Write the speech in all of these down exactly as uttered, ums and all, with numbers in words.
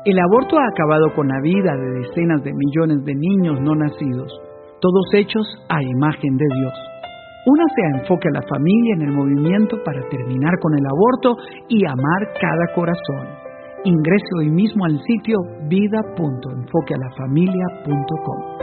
El aborto ha acabado con la vida de decenas de millones de niños no nacidos, todos hechos a imagen de Dios. Únase a Enfoque a la Familia en el movimiento para terminar con el aborto y amar cada corazón. Ingrese hoy mismo al sitio vida punto enfoque a la familia punto com.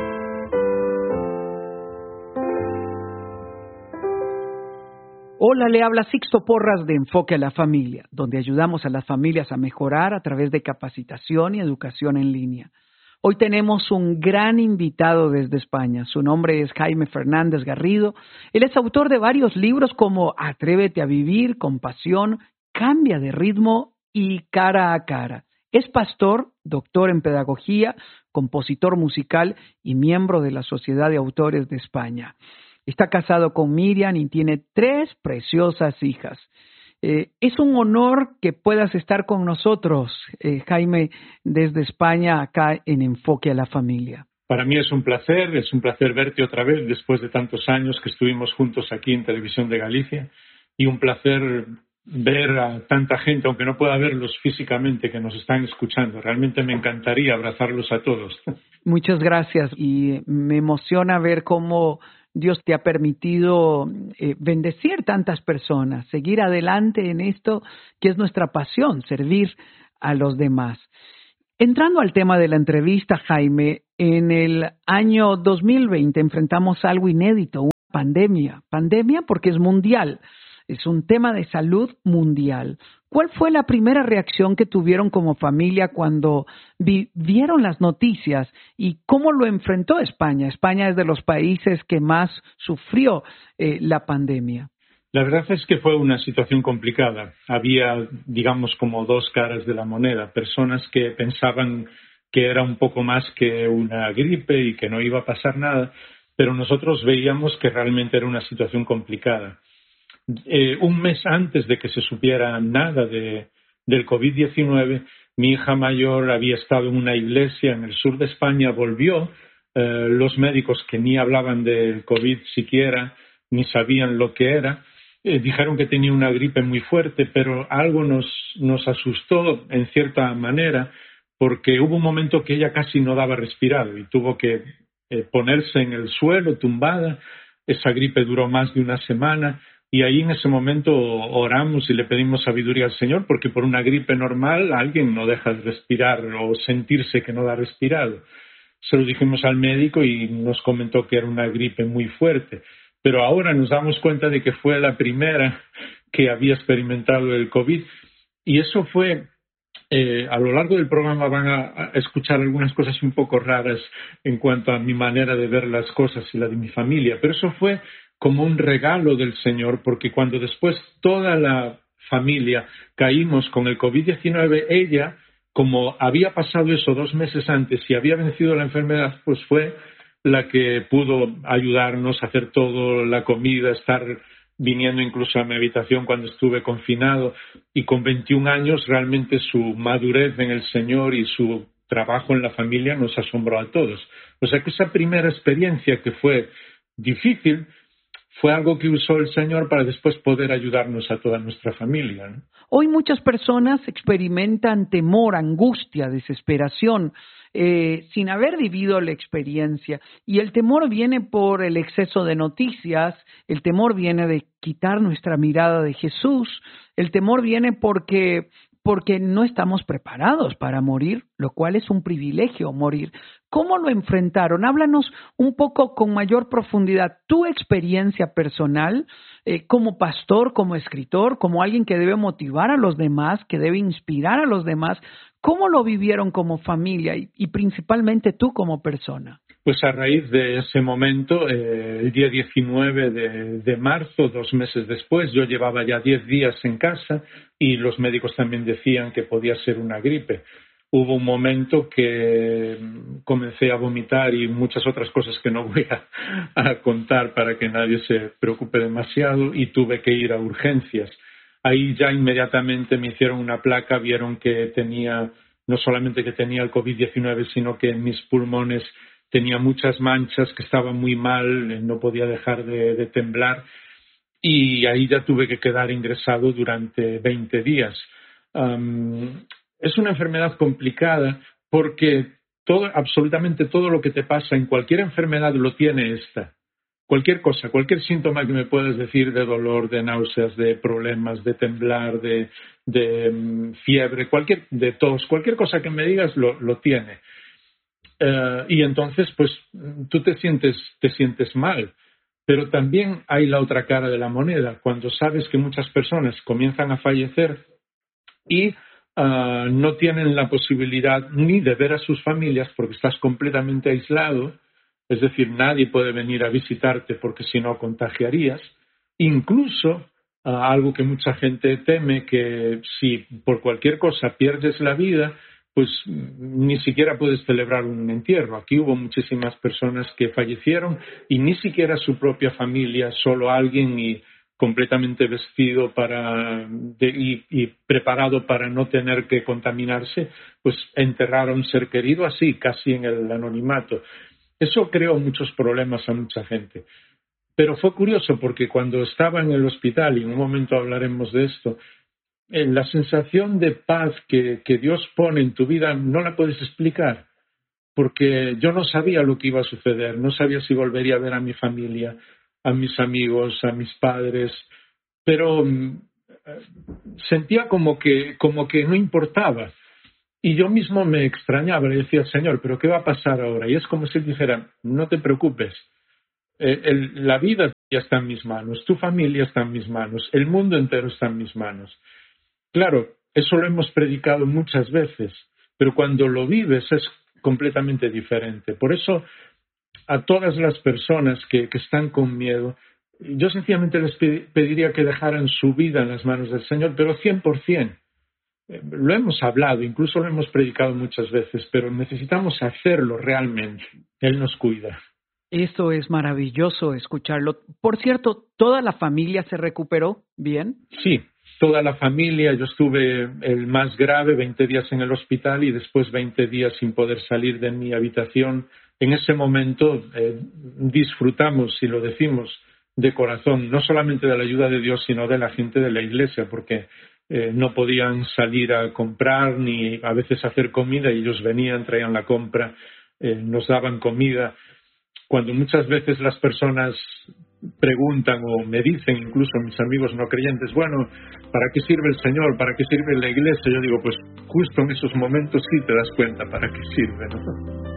Hola, le habla Sixto Porras de Enfoque a la Familia, donde ayudamos a las familias a mejorar a través de capacitación y educación en línea. Hoy tenemos un gran invitado desde España. Su nombre es Jaime Fernández Garrido. Él es autor de varios libros como Atrévete a vivir, Compasión, Cambia de ritmo y Cara a cara. Es pastor, doctor en pedagogía, compositor musical y miembro de la Sociedad de Autores de España. Está casado con Miriam y tiene tres preciosas hijas. Eh, es un honor que puedas estar con nosotros, eh, Jaime, desde España, acá en Enfoque a la Familia. Para mí es un placer, es un placer verte otra vez después de tantos años que estuvimos juntos aquí en Televisión de Galicia, y un placer ver a tanta gente, aunque no pueda verlos físicamente, que nos están escuchando. Realmente me encantaría abrazarlos a todos. Muchas gracias, y me emociona ver cómo Dios te ha permitido eh, bendecir tantas personas, seguir adelante en esto que es nuestra pasión, servir a los demás. Entrando al tema de la entrevista, Jaime, en el año dos mil veinte enfrentamos algo inédito, una pandemia. Pandemia porque es mundial, es un tema de salud mundial. ¿Cuál fue la primera reacción que tuvieron como familia cuando vi, vieron las noticias y cómo lo enfrentó España? España es de los países que más sufrió eh, la pandemia. La verdad es que fue una situación complicada. Había, digamos, como dos caras de la moneda. Personas que pensaban que era un poco más que una gripe y que no iba a pasar nada, pero nosotros veíamos que realmente era una situación complicada. Eh, un mes antes de que se supiera nada de, del COVID diecinueve, mi hija mayor había estado en una iglesia en el sur de España, volvió, eh, los médicos que ni hablaban del COVID siquiera, ni sabían lo que era, eh, dijeron que tenía una gripe muy fuerte, pero algo nos, nos asustó en cierta manera, porque hubo un momento que ella casi no daba respirado y tuvo que eh, ponerse en el suelo, tumbada. Esa gripe duró más de una semana. Y ahí en ese momento oramos y le pedimos sabiduría al Señor, porque por una gripe normal alguien no deja de respirar o sentirse que no da respirado. Se lo dijimos al médico y nos comentó que era una gripe muy fuerte. Pero ahora nos damos cuenta de que fue la primera que había experimentado el COVID. Y eso fue, eh, a lo largo del programa van a, a escuchar algunas cosas un poco raras en cuanto a mi manera de ver las cosas y la de mi familia. Pero eso fue como un regalo del Señor, porque cuando después toda la familia caímos con el COVID diecinueve, ella, como había pasado eso dos meses antes y había vencido la enfermedad, pues fue la que pudo ayudarnos a hacer todo, la comida, estar viniendo incluso a mi habitación cuando estuve confinado, y con veintiún años realmente su madurez en el Señor y su trabajo en la familia nos asombró a todos. O sea que esa primera experiencia, que fue difícil, fue algo que usó el Señor para después poder ayudarnos a toda nuestra familia, ¿no? Hoy muchas personas experimentan temor, angustia, desesperación, eh, sin haber vivido la experiencia. Y el temor viene por el exceso de noticias, el temor viene de quitar nuestra mirada de Jesús, el temor viene porque... porque no estamos preparados para morir, lo cual es un privilegio morir. ¿Cómo lo enfrentaron? Háblanos un poco con mayor profundidad tu experiencia personal eh, como pastor, como escritor, como alguien que debe motivar a los demás, que debe inspirar a los demás. ¿Cómo lo vivieron como familia y, y principalmente tú como persona? Pues a raíz de ese momento, eh, el día diecinueve de, de marzo, dos meses después, yo llevaba ya diez días en casa y los médicos también decían que podía ser una gripe. Hubo un momento que comencé a vomitar y muchas otras cosas que no voy a, a contar para que nadie se preocupe demasiado, y tuve que ir a urgencias. Ahí ya inmediatamente me hicieron una placa, vieron que tenía, no solamente que tenía el COVID diecinueve, sino que en mis pulmones tenía muchas manchas, que estaba muy mal, no podía dejar de, de temblar, y ahí ya tuve que quedar ingresado durante veinte días. Um, Es una enfermedad complicada porque todo, absolutamente todo lo que te pasa en cualquier enfermedad lo tiene esta. Cualquier cosa, cualquier síntoma que me puedas decir de dolor, de náuseas, de problemas, de temblar, de, de um, fiebre, cualquier, de tos, cualquier cosa que me digas lo, lo tiene. Uh, y entonces, pues, tú te sientes, te sientes mal. Pero también hay la otra cara de la moneda, cuando sabes que muchas personas comienzan a fallecer y uh, no tienen la posibilidad ni de ver a sus familias porque estás completamente aislado. Es decir, nadie puede venir a visitarte porque si no contagiarías. Incluso uh, algo que mucha gente teme, que si por cualquier cosa pierdes la vida, pues ni siquiera puedes celebrar un entierro. Aquí hubo muchísimas personas que fallecieron y ni siquiera su propia familia, solo alguien y completamente vestido para de, y, y preparado para no tener que contaminarse, pues enterrar a un ser querido así, casi en el anonimato. Eso creó muchos problemas a mucha gente. Pero fue curioso porque cuando estaba en el hospital, y en un momento hablaremos de esto, eh, la sensación de paz que, que Dios pone en tu vida no la puedes explicar. Porque yo no sabía lo que iba a suceder, no sabía si volvería a ver a mi familia, a mis amigos, a mis padres, pero mm, sentía como que, como que no importaba. Y yo mismo me extrañaba, le decía, Señor, ¿pero qué va a pasar ahora? Y es como si él dijera, no te preocupes, eh, el, la vida ya está en mis manos, tu familia está en mis manos, el mundo entero está en mis manos. Claro, eso lo hemos predicado muchas veces, pero cuando lo vives es completamente diferente. Por eso, a todas las personas que, que están con miedo, yo sencillamente les pediría que dejaran su vida en las manos del Señor, pero cien por ciento. Lo hemos hablado, incluso lo hemos predicado muchas veces, pero necesitamos hacerlo realmente. Él nos cuida. Esto es maravilloso escucharlo. Por cierto, ¿toda la familia se recuperó bien? Sí, toda la familia. Yo estuve el más grave, veinte días en el hospital y después veinte días sin poder salir de mi habitación. En ese momento eh, disfrutamos, si lo decimos de corazón, no solamente de la ayuda de Dios, sino de la gente de la iglesia, porque Eh, no podían salir a comprar ni a veces hacer comida y ellos venían, traían la compra, eh, nos daban comida. Cuando muchas veces las personas preguntan o me dicen, incluso mis amigos no creyentes, bueno, ¿para qué sirve el Señor? ¿Para qué sirve la iglesia? Yo digo, pues justo en esos momentos sí te das cuenta para qué sirve, ¿no?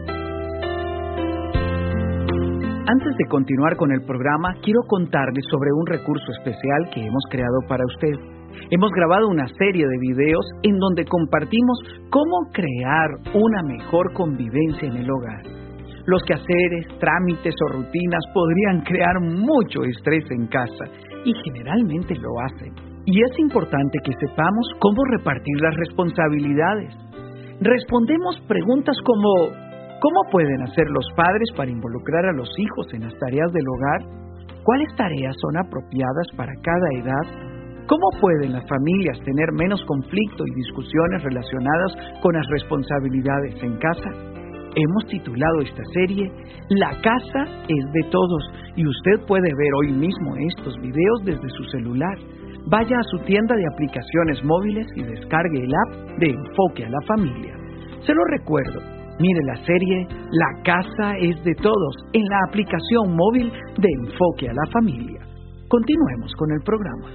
Antes de continuar con el programa, quiero contarles sobre un recurso especial que hemos creado para usted. Hemos grabado una serie de videos en donde compartimos cómo crear una mejor convivencia en el hogar. Los quehaceres, trámites o rutinas podrían crear mucho estrés en casa y generalmente lo hacen. Y es importante que sepamos cómo repartir las responsabilidades. Respondemos preguntas como ¿cómo pueden hacer los padres para involucrar a los hijos en las tareas del hogar? ¿Cuáles tareas son apropiadas para cada edad? ¿Cómo pueden las familias tener menos conflicto y discusiones relacionadas con las responsabilidades en casa? Hemos titulado esta serie La casa es de todos y usted puede ver hoy mismo estos videos desde su celular. Vaya a su tienda de aplicaciones móviles y descargue el app de Enfoque a la Familia. Se lo recuerdo, mire la serie La casa es de todos en la aplicación móvil de Enfoque a la Familia. Continuemos con el programa.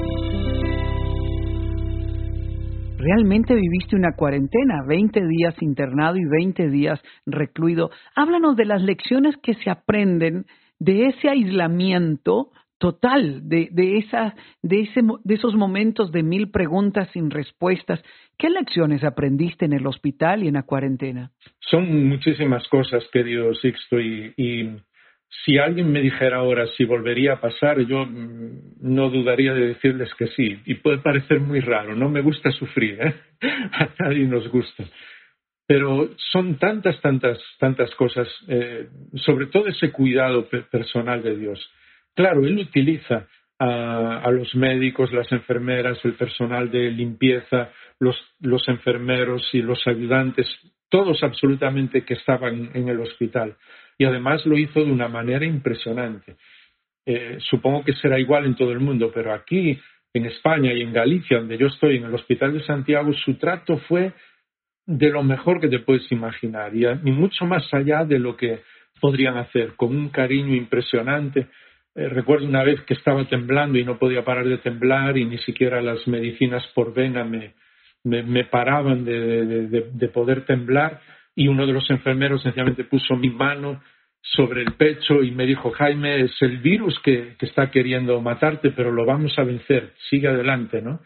Realmente viviste una cuarentena, veinte días internado y veinte días recluido. Háblanos de las lecciones que se aprenden de ese aislamiento total, de, de, esa, de, ese, de esos momentos de mil preguntas sin respuestas. ¿Qué lecciones aprendiste en el hospital y en la cuarentena? Son muchísimas cosas, querido Sixto, y, y si alguien me dijera ahora si volvería a pasar, yo no dudaría de decirles que sí. Y puede parecer muy raro, no me gusta sufrir, ¿eh? A nadie nos gusta. Pero son tantas, tantas, tantas cosas, eh, sobre todo ese cuidado personal de Dios. Claro, Él utiliza a, a los médicos, las enfermeras, el personal de limpieza, los, los enfermeros y los ayudantes, todos absolutamente que estaban en el hospital. Y además lo hizo de una manera impresionante. Eh, supongo que será igual en todo el mundo, pero aquí en España y en Galicia, donde yo estoy, en el Hospital de Santiago, su trato fue de lo mejor que te puedes imaginar y, y mucho más allá de lo que podrían hacer, con un cariño impresionante. Eh, recuerdo una vez que estaba temblando y no podía parar de temblar y ni siquiera las medicinas por vena me, me, me paraban de, de, de, de poder temblar, y uno de los enfermeros sencillamente puso mi mano sobre el pecho y me dijo: Jaime, es el virus que, que está queriendo matarte, pero lo vamos a vencer, sigue adelante, ¿no?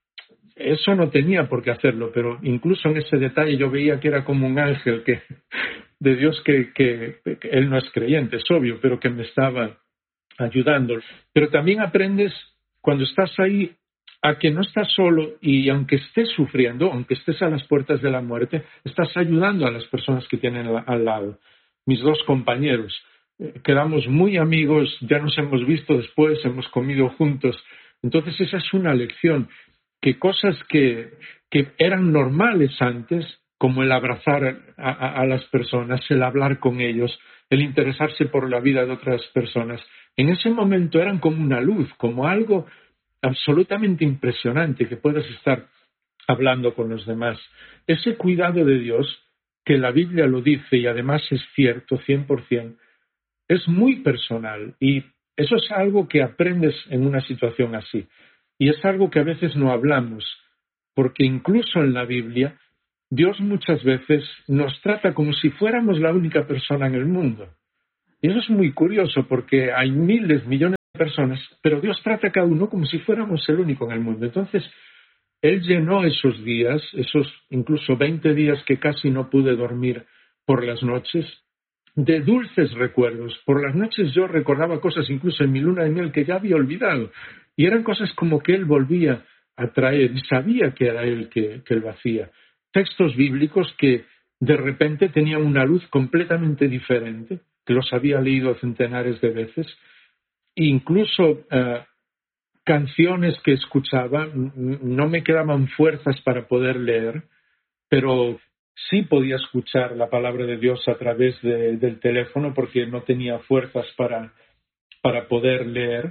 Eso no tenía por qué hacerlo, pero incluso en ese detalle yo veía que era como un ángel que, de Dios que, que, que él no es creyente, es obvio, pero que me estaba ayudando. Pero también aprendes cuando estás ahí a que no estás solo, y aunque estés sufriendo, aunque estés a las puertas de la muerte, estás ayudando a las personas que tienen al lado. Mis dos compañeros, eh, quedamos muy amigos, ya nos hemos visto después, hemos comido juntos. Entonces esa es una lección, que cosas que, que eran normales antes, como el abrazar a, a, a las personas, el hablar con ellos, el interesarse por la vida de otras personas, en ese momento eran como una luz, como algo absolutamente impresionante, que puedas estar hablando con los demás. Ese cuidado de Dios, que la Biblia lo dice y además es cierto cien por ciento, es muy personal, y eso es algo que aprendes en una situación así. Y es algo que a veces no hablamos, porque incluso en la Biblia Dios muchas veces nos trata como si fuéramos la única persona en el mundo. Y eso es muy curioso, porque hay miles, millones de personas, pero Dios trata a cada uno como si fuéramos el único en el mundo. Entonces, Él llenó esos días, esos incluso veinte días que casi no pude dormir por las noches, de dulces recuerdos. Por las noches yo recordaba cosas incluso en mi luna de miel que ya había olvidado. Y eran cosas como que Él volvía a traer, y sabía que era Él que, que lo hacía. Textos bíblicos que de repente tenían una luz completamente diferente, que los había leído centenares de veces, e incluso uh, canciones que escuchaba, no me quedaban fuerzas para poder leer, pero sí podía escuchar la palabra de Dios a través de, del teléfono, porque no tenía fuerzas para, para poder leer.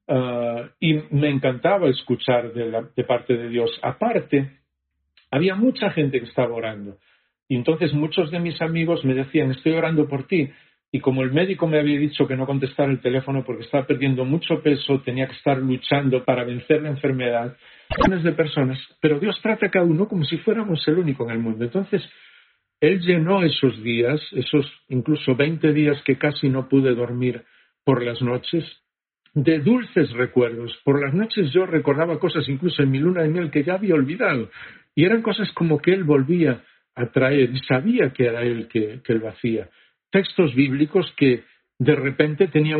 Uh, y me encantaba escuchar de, la, de parte de Dios. Aparte, había mucha gente que estaba orando. Y entonces muchos de mis amigos me decían: estoy orando por ti. Y como el médico me había dicho que no contestara el teléfono porque estaba perdiendo mucho peso, tenía que estar luchando para vencer la enfermedad, millones de personas, pero Dios trata a cada uno como si fuéramos el único en el mundo. Entonces, Él llenó esos días, esos incluso veinte días que casi no pude dormir por las noches, de dulces recuerdos. Por las noches yo recordaba cosas incluso en mi luna de miel que ya había olvidado. Y eran cosas como que Él volvía a traer, y sabía que era Él que, que lo hacía. Textos bíblicos que de repente tenían